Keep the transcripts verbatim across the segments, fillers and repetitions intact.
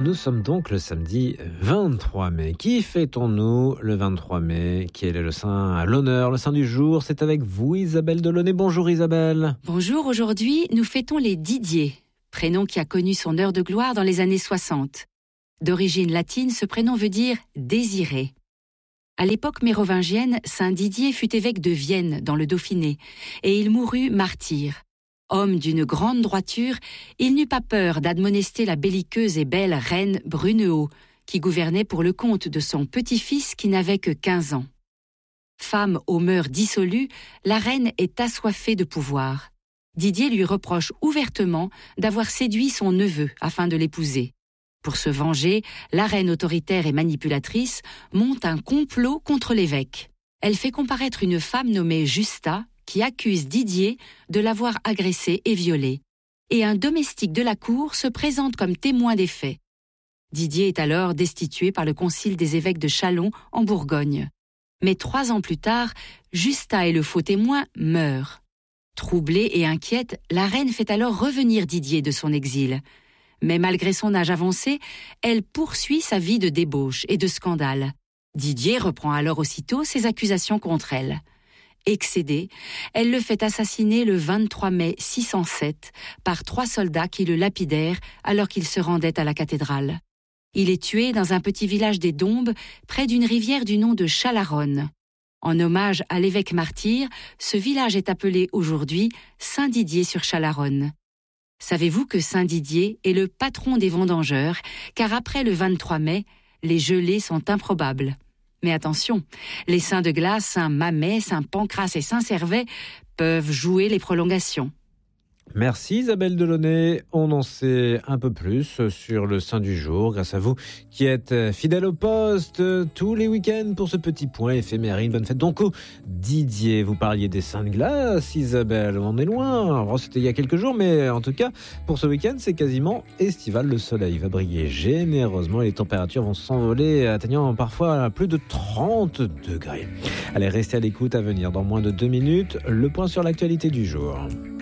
Nous sommes donc le samedi vingt-trois mai. Qui fêtons-nous le vingt-trois mai? Qui est le saint à l'honneur, le saint du jour? C'est avec vous, Isabelle Delaunay. Bonjour Isabelle. Bonjour, aujourd'hui nous fêtons les Didier, prénom qui a connu son heure de gloire dans les années soixante. D'origine latine, ce prénom veut dire « désiré ». À l'époque mérovingienne, saint Didier fut évêque de Vienne, dans le Dauphiné, et il mourut martyr. Homme d'une grande droiture, il n'eut pas peur d'admonester la belliqueuse et belle reine Brunehaut, qui gouvernait pour le compte de son petit-fils qui n'avait que quinze ans. Femme aux mœurs dissolues, la reine est assoiffée de pouvoir. Didier lui reproche ouvertement d'avoir séduit son neveu afin de l'épouser. Pour se venger, la reine autoritaire et manipulatrice monte un complot contre l'évêque. Elle fait comparaître une femme nommée Justa, qui accuse Didier de l'avoir agressé et violé. Et un domestique de la cour se présente comme témoin des faits. Didier est alors destitué par le concile des évêques de Châlons en Bourgogne. Mais trois ans plus tard, Justa et le faux témoin meurent. Troublée et inquiète, la reine fait alors revenir Didier de son exil. Mais malgré son âge avancé, elle poursuit sa vie de débauche et de scandale. Didier reprend alors aussitôt ses accusations contre elle. Excédée, elle le fait assassiner le vingt-trois mai six cent sept par trois soldats qui le lapidèrent alors qu'il se rendait à la cathédrale. Il est tué dans un petit village des Dombes, près d'une rivière du nom de Chalaronne. En hommage à l'évêque martyr, ce village est appelé aujourd'hui Saint-Didier-sur-Chalaronne. Savez-vous que Saint-Didier est le patron des vendangeurs, car après le vingt-trois mai, les gelées sont improbables. Mais attention, les saints de glace, saint Mamet, saint Pancrace et saint Servais peuvent jouer les prolongations. Merci Isabelle Delaunay. On en sait un peu plus sur le saint du jour grâce à vous qui êtes fidèle au poste tous les week-ends pour ce petit point éphémère. Bonne fête donc au Didier. Vous parliez des saints de glace, Isabelle. On est loin. Bon, c'était il y a quelques jours, mais en tout cas, pour ce week-end, c'est quasiment estival. Le soleil va briller généreusement et les températures vont s'envoler, atteignant parfois plus de trente degrés. Allez, restez à l'écoute. À venir dans moins de deux minutes, le point sur l'actualité du jour.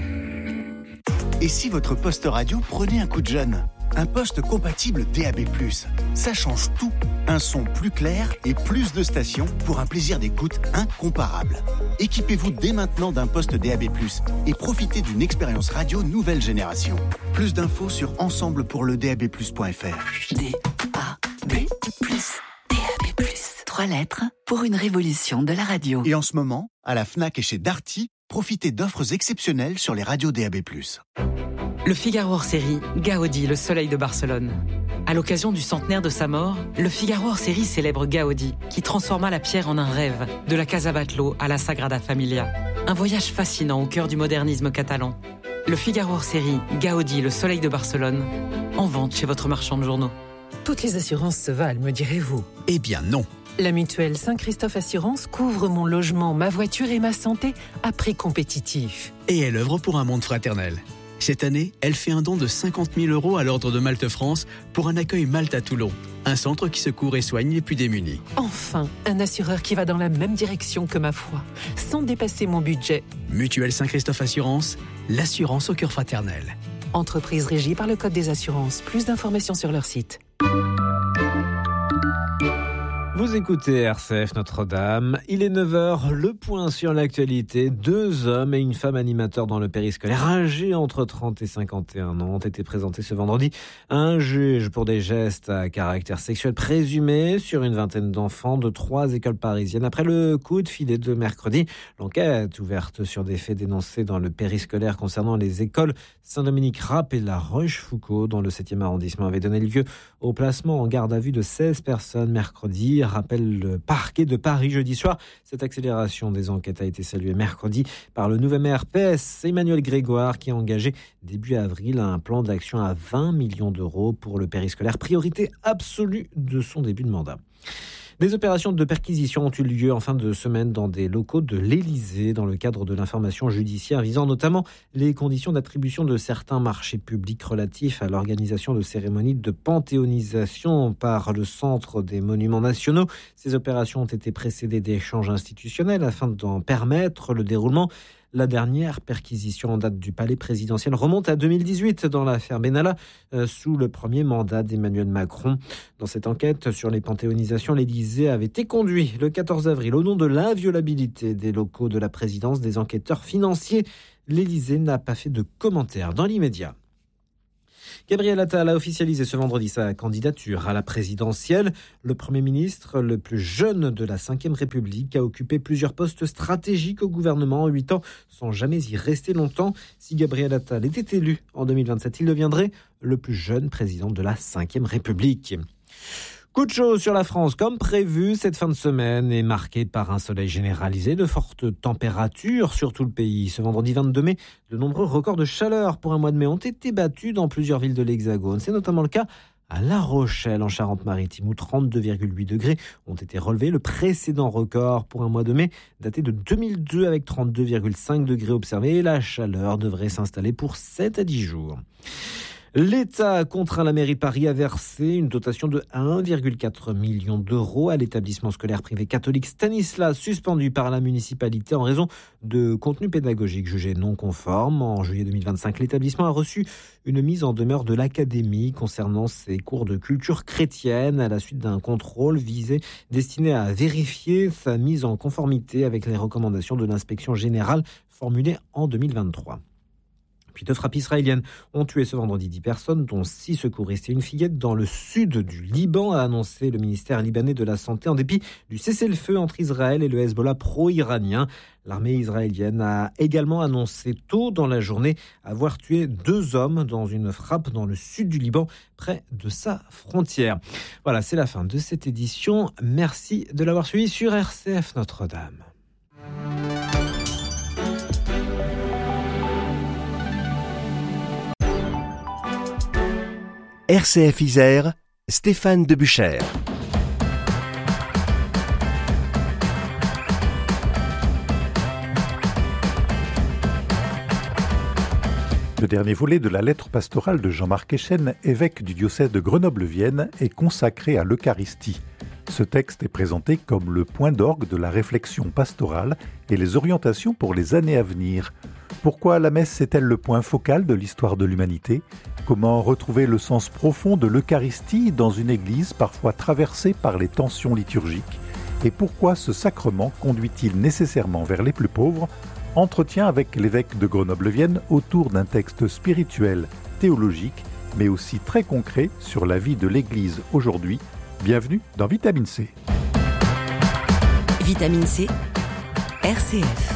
Et si votre poste radio prenait un coup de jeune? Un poste compatible D A B plus, ça change tout. Un son plus clair et plus de stations pour un plaisir d'écoute incomparable. Équipez-vous dès maintenant d'un poste D A B plus et profitez d'une expérience radio nouvelle génération. Plus d'infos sur ensemble pour le D A B plus point F R. D A B plus, D A B plus. Trois lettres pour une révolution de la radio. Et en ce moment, à la Fnac et chez Darty, profitez d'offres exceptionnelles sur les radios D A B plus. Le Figaro hors-série, Gaudi, le soleil de Barcelone. À l'occasion du centenaire de sa mort, le Figaro hors-série célèbre Gaudi, qui transforma la pierre en un rêve, de la Casa Batlló à la Sagrada Familia. Un voyage fascinant au cœur du modernisme catalan. Le Figaro hors-série, Gaudi, le soleil de Barcelone, en vente chez votre marchand de journaux. Toutes les assurances se valent, me direz-vous? Eh bien non. La mutuelle Saint-Christophe Assurance couvre mon logement, ma voiture et ma santé à prix compétitif. Et elle œuvre pour un monde fraternel. Cette année, elle fait un don de cinquante mille euros à l'Ordre de Malte France pour un accueil Malte à Toulon, un centre qui secourt et soigne les plus démunis. Enfin, un assureur qui va dans la même direction que ma foi, sans dépasser mon budget. Mutuelle Saint-Christophe Assurance, l'assurance au cœur fraternel. Entreprise régie par le Code des assurances. Plus d'informations sur leur site. Vous écoutez R C F Notre-Dame, il est neuf heures, le point sur l'actualité. Deux hommes et une femme animateurs dans le périscolaire âgés entre trente et cinquante et un ans ont été présentés ce vendredi à un juge pour des gestes à caractère sexuel présumés sur une vingtaine d'enfants de trois écoles parisiennes. Après le coup de filet de mercredi, l'enquête ouverte sur des faits dénoncés dans le périscolaire concernant les écoles Saint-Dominique-Rapp et La Rochefoucauld dans le septième arrondissement avait donné lieu au placement en garde à vue de seize personnes mercredi. Rappelle le parquet de Paris jeudi soir. Cette accélération des enquêtes a été saluée mercredi par le nouveau maire P S, Emmanuel Grégoire, qui a engagé début avril un plan d'action à vingt millions d'euros pour le périscolaire, priorité absolue de son début de mandat. Des opérations de perquisition ont eu lieu en fin de semaine dans des locaux de l'Élysée dans le cadre de l'information judiciaire visant notamment les conditions d'attribution de certains marchés publics relatifs à l'organisation de cérémonies de panthéonisation par le Centre des Monuments Nationaux. Ces opérations ont été précédées d'échanges institutionnels afin d'en permettre le déroulement. La dernière perquisition en date du palais présidentiel remonte à deux mille dix-huit dans l'affaire Benalla, euh, sous le premier mandat d'Emmanuel Macron. Dans cette enquête sur les panthéonisations, l'Élysée avait été conduit le quatorze avril au nom de l'inviolabilité des locaux de la présidence des enquêteurs financiers. L'Élysée n'a pas fait de commentaires dans l'immédiat. Gabriel Attal a officialisé ce vendredi sa candidature à la présidentielle. Le Premier ministre, le plus jeune de la cinquième République, a occupé plusieurs postes stratégiques au gouvernement en huit ans, sans jamais y rester longtemps. Si Gabriel Attal était élu en deux mille vingt-sept, il deviendrait le plus jeune président de la cinquième République. Coup de chaud sur la France, comme prévu, cette fin de semaine est marquée par un soleil généralisé, de fortes températures sur tout le pays. Ce vendredi vingt-deux mai, de nombreux records de chaleur pour un mois de mai ont été battus dans plusieurs villes de l'Hexagone. C'est notamment le cas à La Rochelle, en Charente-Maritime, où trente-deux virgule huit degrés ont été relevés. Le précédent record pour un mois de mai daté de deux mille deux avec trente-deux virgule cinq degrés observés. Et la chaleur devrait s'installer pour sept à dix jours. L'État a contraint la mairie de Paris à verser une dotation de un virgule quatre million d'euros à l'établissement scolaire privé catholique Stanislas, suspendu par la municipalité en raison de contenus pédagogiques jugés non conformes. En juillet deux mille vingt-cinq, l'établissement a reçu une mise en demeure de l'académie concernant ses cours de culture chrétienne à la suite d'un contrôle visé destiné à vérifier sa mise en conformité avec les recommandations de l'inspection générale formulées en deux mille vingt-trois. Puis deux frappes israéliennes ont tué ce vendredi dix personnes, dont six secouristes et une fillette dans le sud du Liban, a annoncé le ministère libanais de la Santé en dépit du cessez-le-feu entre Israël et le Hezbollah pro-iranien. L'armée israélienne a également annoncé tôt dans la journée avoir tué deux hommes dans une frappe dans le sud du Liban, près de sa frontière. Voilà, c'est la fin de cette édition. Merci de l'avoir suivi sur R C F Notre-Dame. R C F Isère, Stéphane Debuchère. Le dernier volet de la lettre pastorale de Jean-Marc Echen, évêque du diocèse de Grenoble-Vienne, est consacré à l'Eucharistie. Ce texte est présenté comme le point d'orgue de la réflexion pastorale et les orientations pour les années à venir. Pourquoi la messe est-elle le point focal de l'histoire de l'humanité ? Comment retrouver le sens profond de l'Eucharistie dans une église parfois traversée par les tensions liturgiques ? Et pourquoi ce sacrement conduit-il nécessairement vers les plus pauvres ? Entretien avec l'évêque de Grenoble-Vienne autour d'un texte spirituel, théologique, mais aussi très concret sur la vie de l'église aujourd'hui. Bienvenue dans Vitamine C. Vitamine C, R C F.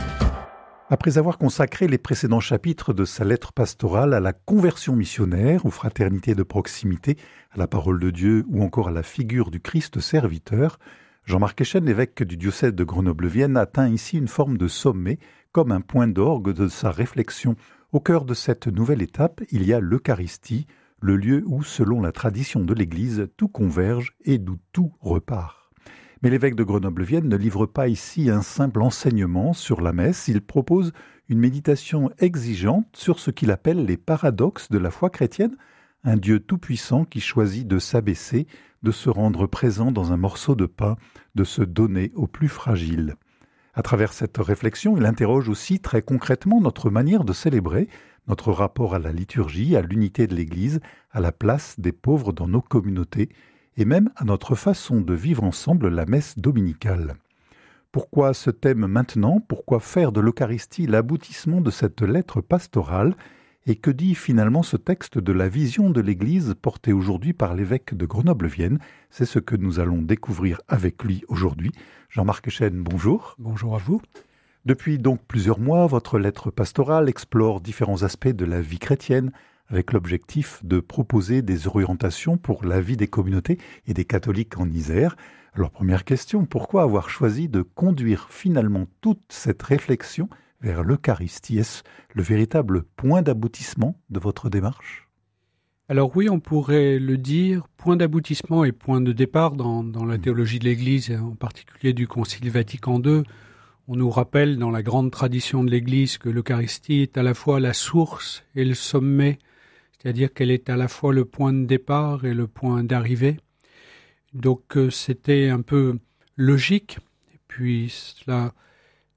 Après avoir consacré les précédents chapitres de sa lettre pastorale à la conversion missionnaire, aux fraternités de proximité, à la parole de Dieu ou encore à la figure du Christ serviteur, Jean-Marc Echen, évêque du diocèse de Grenoble-Vienne, atteint ici une forme de sommet, comme un point d'orgue de sa réflexion. Au cœur de cette nouvelle étape, il y a l'Eucharistie, le lieu où, selon la tradition de l'Église, tout converge et d'où tout repart. Mais l'évêque de Grenoble-Vienne ne livre pas ici un simple enseignement sur la messe, il propose une méditation exigeante sur ce qu'il appelle les paradoxes de la foi chrétienne, un Dieu tout-puissant qui choisit de s'abaisser, de se rendre présent dans un morceau de pain, de se donner aux plus fragiles. À travers cette réflexion, il interroge aussi très concrètement notre manière de célébrer, notre rapport à la liturgie, à l'unité de l'Église, à la place des pauvres dans nos communautés, et même à notre façon de vivre ensemble la messe dominicale. Pourquoi ce thème maintenant ? Pourquoi faire de l'Eucharistie l'aboutissement de cette lettre pastorale ? Et que dit finalement ce texte de la vision de l'Église portée aujourd'hui par l'évêque de Grenoble-Vienne ? C'est ce que nous allons découvrir avec lui aujourd'hui. Jean-Marc Echen, bonjour. Bonjour à vous. Depuis donc plusieurs mois, votre lettre pastorale explore différents aspects de la vie chrétienne, avec l'objectif de proposer des orientations pour la vie des communautés et des catholiques en Isère. Alors première question, pourquoi avoir choisi de conduire finalement toute cette réflexion vers l'Eucharistie ? Est-ce le véritable point d'aboutissement de votre démarche ? Alors oui, on pourrait le dire, point d'aboutissement et point de départ dans, dans la théologie de l'Église, en particulier du Concile Vatican deux. On nous rappelle dans la grande tradition de l'Église que l'Eucharistie est à la fois la source et le sommet, c'est-à-dire qu'elle est à la fois le point de départ et le point d'arrivée. Donc euh, c'était un peu logique. Et puis cela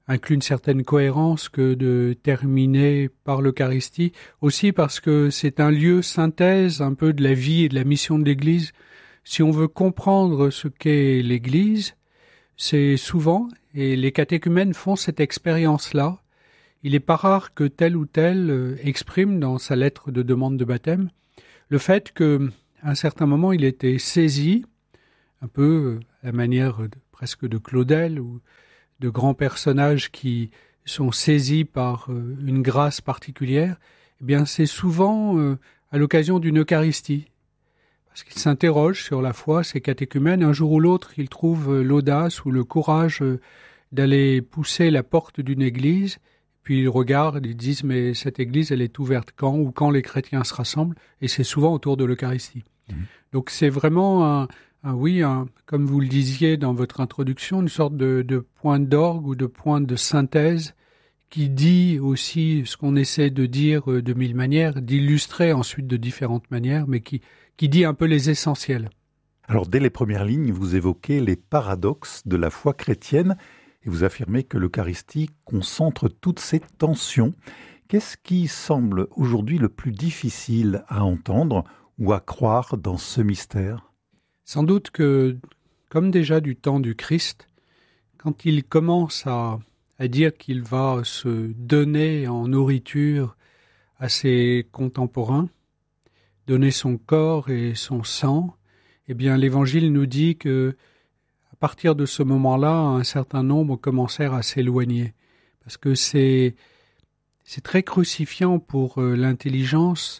inclut une certaine cohérence que de terminer par l'Eucharistie, aussi parce que c'est un lieu synthèse un peu de la vie et de la mission de l'Église. Si on veut comprendre ce qu'est l'Église, c'est souvent, et les catéchumènes font cette expérience-là, il n'est pas rare que tel ou tel exprime dans sa lettre de demande de baptême le fait qu'à un certain moment il était saisi, un peu à la manière de, presque de Claudel ou de grands personnages qui sont saisis par euh, une grâce particulière, eh bien c'est souvent euh, à l'occasion d'une Eucharistie. Parce qu'ils s'interrogent sur la foi, ces catéchumènes. Un jour ou l'autre, ils trouvent euh, l'audace ou le courage euh, d'aller pousser la porte d'une église. Puis ils regardent, ils disent, mais cette église, elle est ouverte quand ou quand les chrétiens se rassemblent. Et c'est souvent autour de l'Eucharistie. Mmh. Donc c'est vraiment un... Ah oui, hein, comme vous le disiez dans votre introduction, une sorte de, de point d'orgue ou de point de synthèse qui dit aussi ce qu'on essaie de dire de mille manières, d'illustrer ensuite de différentes manières, mais qui, qui dit un peu les essentiels. Alors dès les premières lignes, vous évoquez les paradoxes de la foi chrétienne et vous affirmez que l'Eucharistie concentre toutes ces tensions. Qu'est-ce qui semble aujourd'hui le plus difficile à entendre ou à croire dans ce mystère ? Sans doute que, comme déjà du temps du Christ, quand il commence à, à dire qu'il va se donner en nourriture à ses contemporains, donner son corps et son sang, eh bien l'Évangile nous dit que, à partir de ce moment-là, un certain nombre commencèrent à s'éloigner, parce que c'est, c'est très crucifiant pour euh, l'intelligence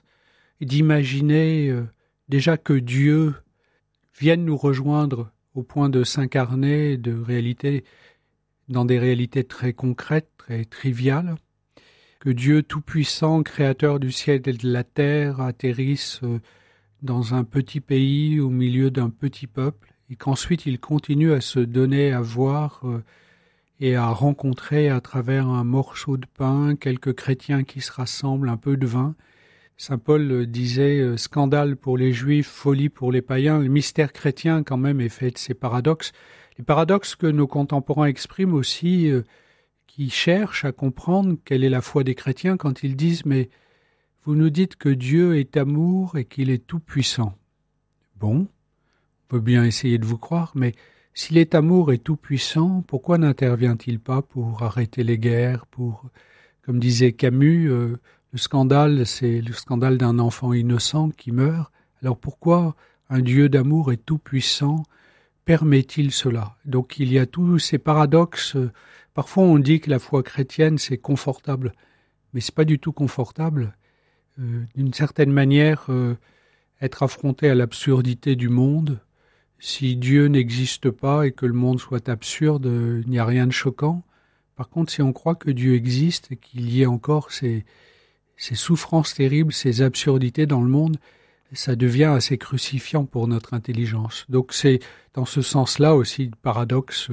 d'imaginer euh, déjà que Dieu viennent nous rejoindre au point de s'incarner de réalité, dans des réalités très concrètes, très triviales, que Dieu Tout-Puissant, Créateur du ciel et de la terre, atterrisse dans un petit pays au milieu d'un petit peuple, et qu'ensuite il continue à se donner à voir et à rencontrer à travers un morceau de pain quelques chrétiens qui se rassemblent, un peu de vin. Saint Paul disait « scandale pour les Juifs, folie pour les païens ». Le mystère chrétien, quand même, est fait de ces paradoxes. Les paradoxes que nos contemporains expriment aussi, euh, qui cherchent à comprendre quelle est la foi des chrétiens quand ils disent « mais vous nous dites que Dieu est amour et qu'il est tout-puissant ». Bon, on peut bien essayer de vous croire, mais s'il est amour et tout-puissant, pourquoi n'intervient-il pas pour arrêter les guerres, pour, comme disait Camus, euh, le scandale, c'est le scandale d'un enfant innocent qui meurt. Alors pourquoi un Dieu d'amour et tout-puissant permet-il cela ? Donc il y a tous ces paradoxes. Parfois on dit que la foi chrétienne c'est confortable, mais c'est pas du tout confortable. Euh, d'une certaine manière, euh, être affronté à l'absurdité du monde, si Dieu n'existe pas et que le monde soit absurde, il n'y a rien de choquant. Par contre, si on croit que Dieu existe et qu'il y ait encore ces ces souffrances terribles, ces absurdités dans le monde, ça devient assez crucifiant pour notre intelligence. Donc c'est dans ce sens-là aussi le paradoxe.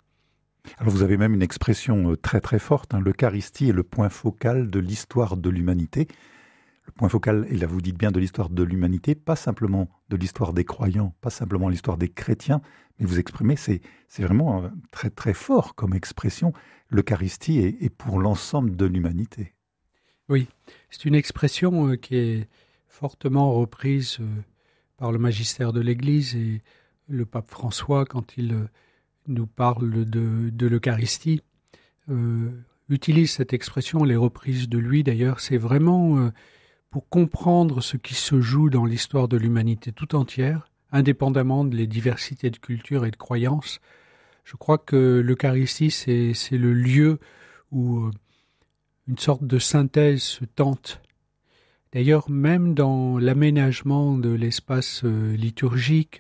Alors vous avez même une expression très très forte, hein, l'Eucharistie est le point focal de l'histoire de l'humanité. Le point focal, et là vous dites bien de l'histoire de l'humanité, pas simplement de l'histoire des croyants, pas simplement l'histoire des chrétiens, mais vous exprimez, c'est, c'est vraiment très très fort comme expression, l'Eucharistie est, est pour l'ensemble de l'humanité. Oui, c'est une expression euh, qui est fortement reprise euh, par le magistère de l'Église et le pape François quand il euh, nous parle de, de l'Eucharistie. Euh, utilise cette expression, elle est reprise de lui d'ailleurs, c'est vraiment euh, pour comprendre ce qui se joue dans l'histoire de l'humanité tout entière, indépendamment des diversités de cultures et de croyances. Je crois que l'Eucharistie, c'est, c'est le lieu où euh, une sorte de synthèse se tente. D'ailleurs, même dans l'aménagement de l'espace euh, liturgique,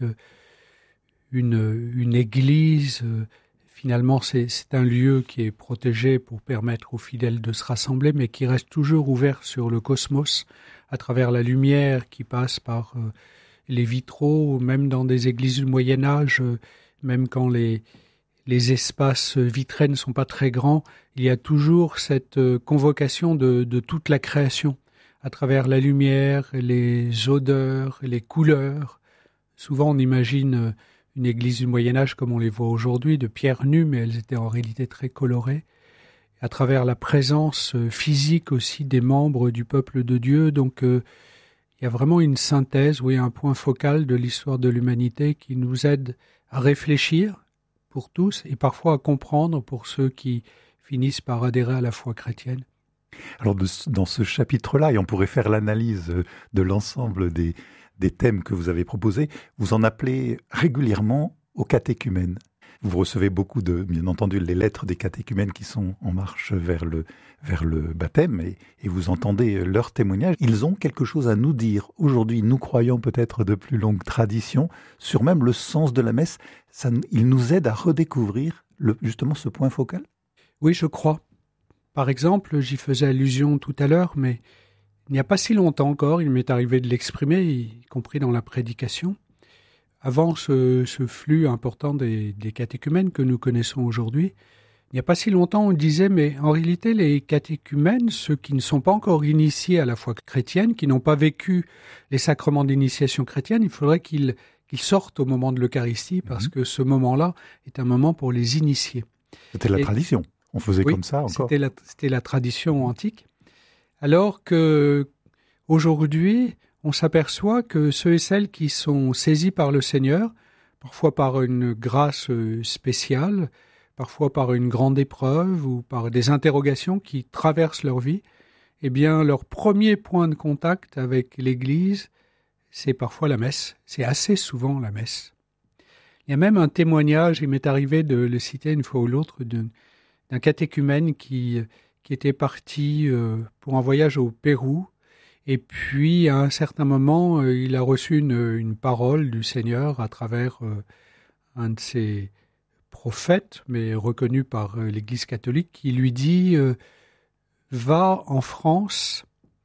une, une église, euh, finalement, c'est, c'est un lieu qui est protégé pour permettre aux fidèles de se rassembler, mais qui reste toujours ouvert sur le cosmos, à travers la lumière qui passe par euh, les vitraux, même dans des églises du Moyen-Âge, euh, même quand les... les espaces vitrés ne sont pas très grands, il y a toujours cette convocation de, de toute la création, à travers la lumière, les odeurs, les couleurs. Souvent on imagine une église du Moyen-Âge comme on les voit aujourd'hui, de pierre nue, mais elles étaient en réalité très colorées. à travers la présence physique aussi des membres du peuple de Dieu. Donc euh, il y a vraiment une synthèse, oui, un point focal de l'histoire de l'humanité qui nous aide à réfléchir pour tous et parfois à comprendre pour ceux qui finissent par adhérer à la foi chrétienne. Alors de, dans ce chapitre-là, et on pourrait faire l'analyse de l'ensemble des, des thèmes que vous avez proposés, vous en appelez régulièrement aux catéchumènes. Vous recevez beaucoup de, bien entendu, les lettres des catéchumènes qui sont en marche vers le, vers le baptême et, et vous entendez leurs témoignages. Ils ont quelque chose à nous dire. Aujourd'hui, nous croyons peut-être de plus longue tradition sur même le sens de la messe. Ça, ils nous aident à redécouvrir le, justement ce point focal. Oui, je crois. Par exemple, j'y faisais allusion tout à l'heure, mais il n'y a pas si longtemps encore, il m'est arrivé de l'exprimer, y compris dans la prédication. Avant ce, ce flux important des, des catéchumènes que nous connaissons aujourd'hui, il n'y a pas si longtemps, on disait, mais en réalité, les catéchumènes, ceux qui ne sont pas encore initiés à la foi chrétienne, qui n'ont pas vécu les sacrements d'initiation chrétienne, il faudrait qu'ils, qu'ils sortent au moment de l'Eucharistie, parce mmh. que ce moment-là est un moment pour les initier. C'était la Et, tradition, on faisait oui, comme ça encore. C'était la, c'était la tradition antique. Alors que aujourd'hui, on s'aperçoit que ceux et celles qui sont saisis par le Seigneur, parfois par une grâce spéciale, parfois par une grande épreuve ou par des interrogations qui traversent leur vie, eh bien, leur premier point de contact avec l'Église, c'est parfois la messe. C'est assez souvent la messe. Il y a même un témoignage, il m'est arrivé de le citer une fois ou l'autre, d'un, d'un catéchumène qui, qui était parti euh, pour un voyage au Pérou. Et puis, à un certain moment, euh, il a reçu une, une parole du Seigneur à travers euh, un de ses prophètes, mais reconnu par euh, l'Église catholique, qui lui dit euh, « Va en France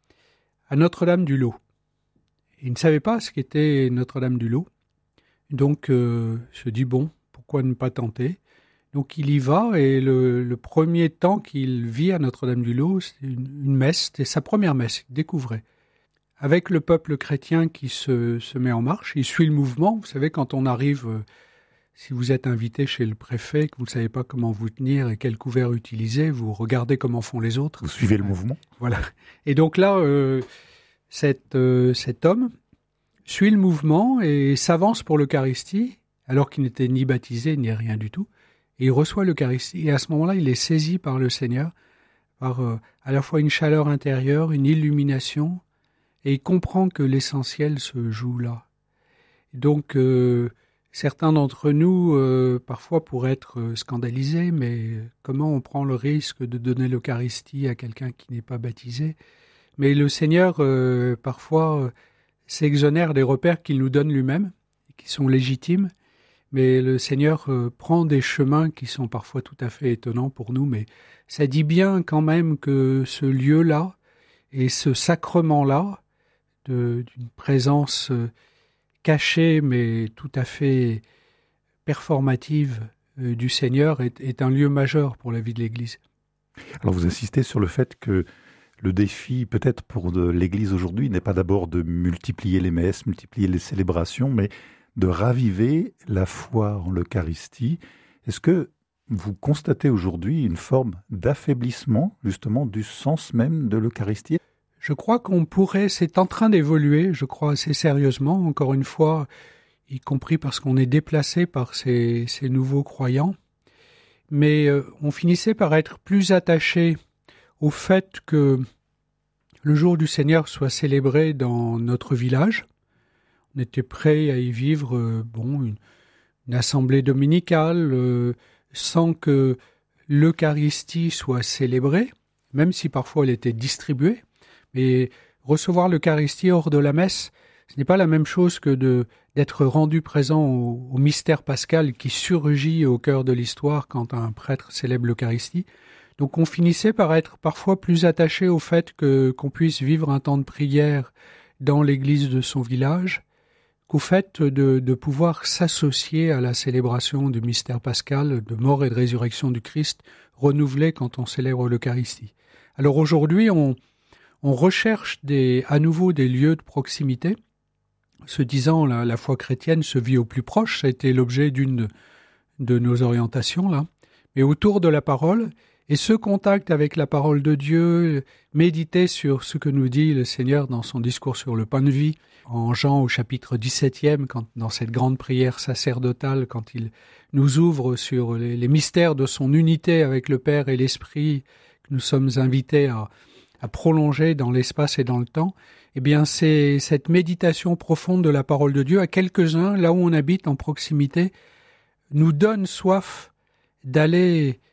à Notre-Dame-du-Lot ». Il ne savait pas ce qu'était Notre-Dame-du-Lot. Donc, euh, se dit « Bon, pourquoi ne pas tenter ?» Donc, il y va et le, le premier temps qu'il vit à Notre-Dame-du-Lot, c'est une, une messe, c'était sa première messe, il découvrait. Avec le peuple chrétien qui se, se met en marche, il suit le mouvement. Vous savez, quand on arrive, euh, si vous êtes invité chez le préfet, que vous ne savez pas comment vous tenir et quel couvert utiliser, vous regardez comment font les autres. Vous suivez le mouvement. Voilà. Et donc là, euh, cet, euh, cet homme suit le mouvement et s'avance pour l'Eucharistie, alors qu'il n'était ni baptisé, ni rien du tout. Et il reçoit l'Eucharistie. Et à ce moment-là, il est saisi par le Seigneur, par euh, à la fois une chaleur intérieure, une illumination, et il comprend que l'essentiel se joue là. Donc, euh, certains d'entre nous, euh, parfois, pourraient être scandalisés, mais comment on prend le risque de donner l'Eucharistie à quelqu'un qui n'est pas baptisé ? Mais le Seigneur, euh, parfois, s'exonère des repères qu'il nous donne lui-même, qui sont légitimes, mais le Seigneur euh, prend des chemins qui sont parfois tout à fait étonnants pour nous, mais ça dit bien quand même que ce lieu-là et ce sacrement-là, de, d'une présence euh, cachée mais tout à fait performative euh, du Seigneur est, est un lieu majeur pour la vie de l'Église. Alors vous insistez sur le fait que le défi peut-être pour de l'Église aujourd'hui n'est pas d'abord de multiplier les messes, multiplier les célébrations, mais de raviver la foi en l'Eucharistie. Est-ce que vous constatez aujourd'hui une forme d'affaiblissement, justement, du sens même de l'Eucharistie ? Je crois qu'on pourrait, c'est en train d'évoluer, je crois assez sérieusement, encore une fois, y compris parce qu'on est déplacé par ces, ces nouveaux croyants. Mais euh, on finissait par être plus attaché au fait que le jour du Seigneur soit célébré dans notre village. On était prêt à y vivre euh, bon, une, une assemblée dominicale euh, sans que l'Eucharistie soit célébrée, même si parfois elle était distribuée. Mais recevoir l'Eucharistie hors de la messe, ce n'est pas la même chose que de, d'être rendu présent au, au mystère pascal qui surgit au cœur de l'histoire quand un prêtre célèbre l'Eucharistie. Donc on finissait par être parfois plus attaché au fait que, qu'on puisse vivre un temps de prière dans l'église de son village, qu'au fait de, de pouvoir s'associer à la célébration du mystère pascal de mort et de résurrection du Christ renouvelé quand on célèbre l'Eucharistie. Alors aujourd'hui, on, on recherche des, à nouveau des lieux de proximité, se disant la, la foi chrétienne se vit au plus proche, ça a été l'objet d'une de, de nos orientations là, mais autour de la parole, Et ce contact avec la parole de Dieu, méditer sur ce que nous dit le Seigneur dans son discours sur le pain de vie, en Jean au chapitre dix-septième, quand, dans cette grande prière sacerdotale, quand il nous ouvre sur les, les mystères de son unité avec le Père et l'Esprit, que nous sommes invités à, à prolonger dans l'espace et dans le temps, eh bien c'est cette méditation profonde de la parole de Dieu, à quelques-uns, là où on habite en proximité, nous donne soif d'aller